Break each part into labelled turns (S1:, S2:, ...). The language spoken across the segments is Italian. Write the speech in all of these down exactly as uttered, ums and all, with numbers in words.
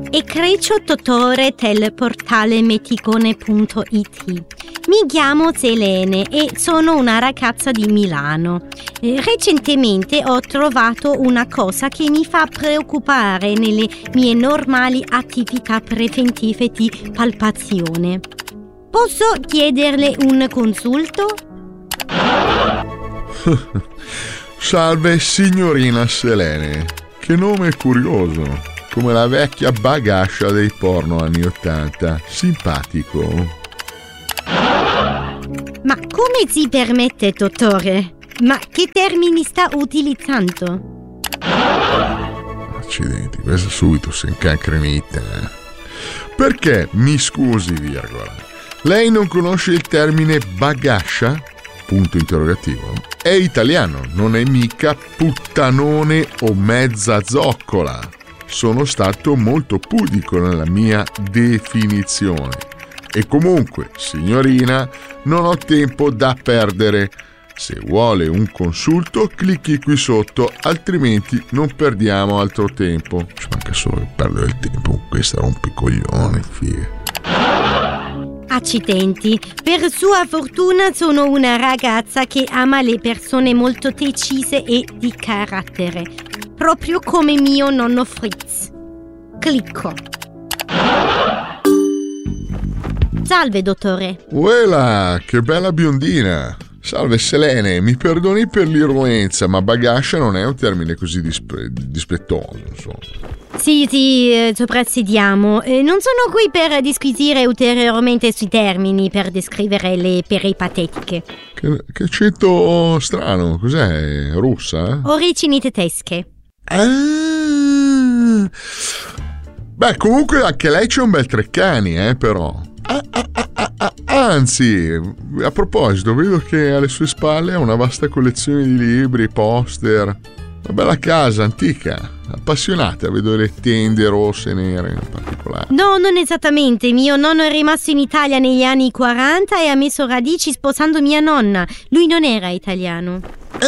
S1: e creccio dottore del portale meticone punto it. Mi chiamo Selene e sono una ragazza di Milano. Eh, recentemente ho trovato una cosa che mi fa preoccupare nelle mie normali attività preventive di palpazione. Posso chiederle un consulto?
S2: Salve signorina Selene, che nome curioso, come la vecchia bagascia dei porno anni ottanta, simpatico.
S1: Ma come si permette, dottore? Ma che termini sta utilizzando?
S2: Accidenti, questa subito si incancrenita. Perché, mi scusi, virgola, lei non conosce il termine bagascia? Punto interrogativo. È italiano, non è mica puttanone o mezza zoccola. Sono stato molto pudico nella mia definizione. E comunque, signorina, non ho tempo da perdere. Se vuole un consulto, clicchi qui sotto, altrimenti non perdiamo altro tempo. Ci manca solo che perdere il tempo. Questa rompicoglione, figa.
S1: Accidenti, per sua fortuna sono una ragazza che ama le persone molto decise e di carattere, proprio come mio nonno Fritz. Clicco. Salve, dottore.
S2: Uela, che bella biondina. Salve Selene, mi perdoni per l'irruenza, ma bagascia non è un termine così dispe- dispettoso, insomma.
S1: Sì, sì, eh, soprassidiamo. Eh, non sono qui per disquisire ulteriormente sui termini, per descrivere le peripatetiche.
S2: Che, che accento strano, cos'è? Russa?
S1: Origini tedesche.
S2: Ah. Beh, comunque anche lei c'è un bel Treccani, eh, però. Ah, ah, ah, ah, ah. Anzi, a proposito, vedo che alle sue spalle ha una vasta collezione di libri, poster, una bella casa antica. Appassionata, vedo le tende rosse e nere in particolare.
S1: No, non esattamente. Mio nonno è rimasto in Italia negli anni quaranta e ha messo radici sposando mia nonna. Lui non era italiano.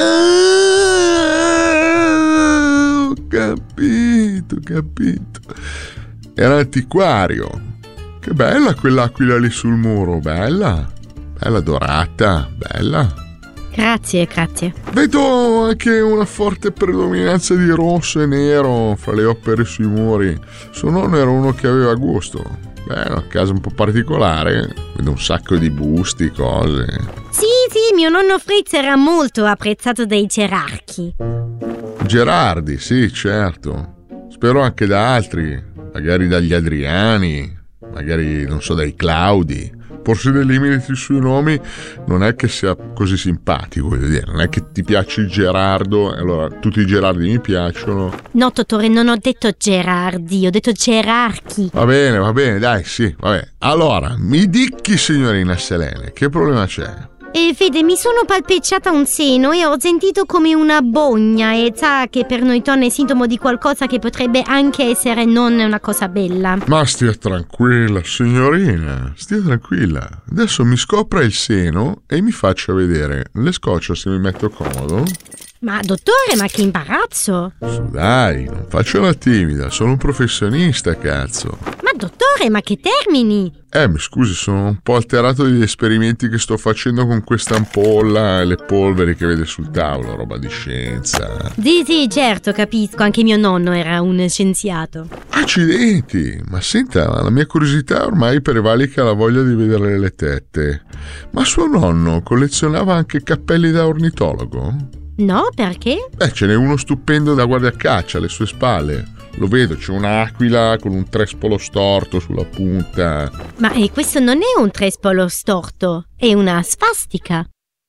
S2: Ah, ho capito, ho capito. Era antiquario. Che bella quell'aquila lì sul muro, bella. Bella dorata, bella.
S1: Grazie, grazie.
S2: Vedo anche una forte predominanza di rosso e nero fra le opere sui muri. Suo nonno era uno che aveva gusto. Beh, una casa un po' particolare. Vedo un sacco di busti, cose.
S1: Sì, sì, mio nonno Fritz era molto apprezzato dai gerarchi.
S2: Gerardi, sì, certo. Spero anche da altri. Magari dagli Adriani. Magari, non so, dai Claudi. Forse dei limiti sui nomi non è che sia così simpatico, voglio dire, non è che ti piace il Gerardo e allora tutti i Gerardi mi piacciono.
S1: No, dottore, non ho detto Gerardi, ho detto gerarchi.
S2: Va bene, va bene, dai, sì, va bene. Allora, mi dichi, signorina Selene, che problema c'è?
S1: E Fede, mi sono palpeggiata un seno e ho sentito come una bogna e sa che per noi donne è sintomo di qualcosa che potrebbe anche essere non una cosa bella.
S2: Ma stia tranquilla, signorina, stia tranquilla. Adesso mi scopra il seno e mi faccia vedere. Le scoccia se mi metto comodo?
S1: Ma dottore, ma che imbarazzo!
S2: Su dai, non faccio la timida, sono un professionista, cazzo.
S1: Ma dottore, ma che termini?
S2: Eh, mi scusi, sono un po' alterato dagli esperimenti che sto facendo con questa ampolla e le polveri che vede sul tavolo, roba di scienza.
S1: Sì, sì, certo, capisco, anche mio nonno era un scienziato.
S2: Accidenti, ma senta, la mia curiosità ormai prevalica la voglia di vedere le tette. Ma suo nonno collezionava anche cappelli da ornitologo?
S1: No, perché?
S2: Beh, ce n'è uno stupendo da guardiacaccia alle sue spalle. Lo vedo, c'è un'aquila con un trespolo storto sulla punta.
S1: Ma eh, questo non è un trespolo storto, è una svastica.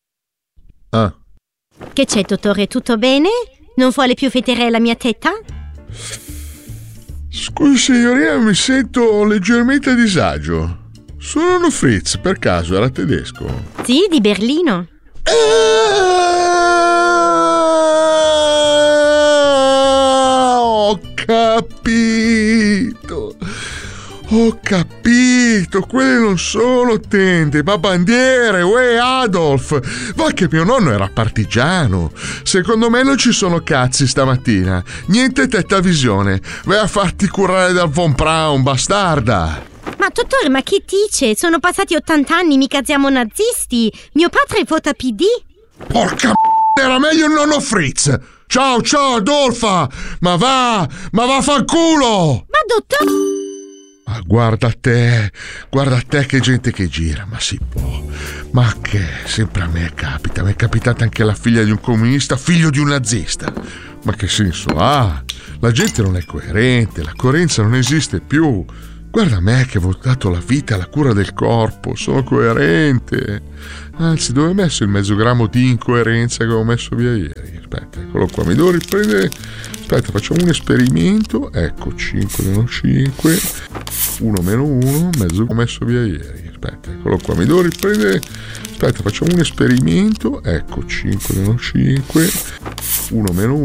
S2: Ah.
S1: Che c'è, dottore, tutto bene? Non vuole più vedere la mia tetta?
S2: Scusi signorina, mi sento leggermente a disagio. Suo nonno Fritz, per caso, era tedesco?
S1: Sì, di Berlino.
S2: Ho capito, Ho capito, quelle non sono tende, ma bandiere, uè Adolf! Va che mio nonno era partigiano. Secondo me non ci sono cazzi stamattina. Niente tetta visione. Vai a farti curare dal von Braun, bastarda!
S1: Ma dottore, ma che dice? Sono passati ottanta anni, mica siamo nazisti. Mio padre vota P D.
S2: Porca m***a, era meglio il nonno Fritz! Ciao, ciao Adolfa! Ma va, ma va fanculo!
S1: Ma dottore...
S2: Ma guarda te, guarda te che gente che gira, ma si può. Ma che sempre a me capita, mi è capitata anche la figlia di un comunista, figlio di un nazista. Ma che senso ha? La gente non è coerente, la coerenza non esiste più. Guarda me che ho dato la vita alla cura del corpo, sono coerente. Anzi, dove ho messo il mezzo grammo di incoerenza che avevo messo via ieri? Aspetta, eccolo qua, mi devo riprendere. Aspetta, facciamo un esperimento. Ecco, cinque meno cinque, uno meno uno, mezzo ho messo via ieri. Aspetta, eccolo qua, mi devo riprendere. Aspetta, facciamo un esperimento. Ecco, cinque meno cinque, uno meno uno.